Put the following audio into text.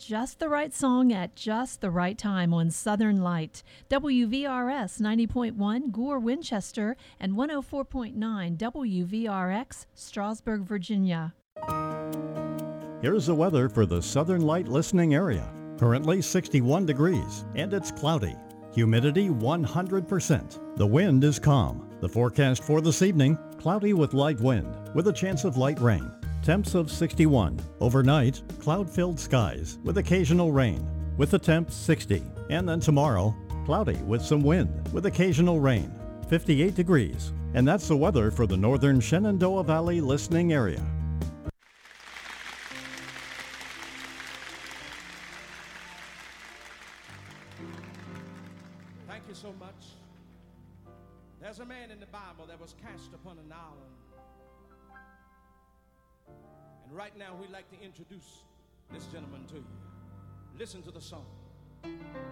just the right song at just the right time on Southern Light. WVRS 90.1 Gore, Winchester, and 104.9 WVRX, Strasburg, Virginia. Here's the weather for the Southern Light listening area. Currently 61 degrees, and it's cloudy. Humidity 100%. The wind is calm. The forecast for this evening, cloudy with light wind, with a chance of light rain. Temps of 61. Overnight, cloud-filled skies with occasional rain, with the temp 60. And then tomorrow, cloudy with some wind, with occasional rain. 58 degrees. And that's the weather for the northern Shenandoah Valley listening area. Thank you so much. There's a man in the Bible that was cast upon an island. And right now we'd like to introduce this gentleman to you. Listen to the song.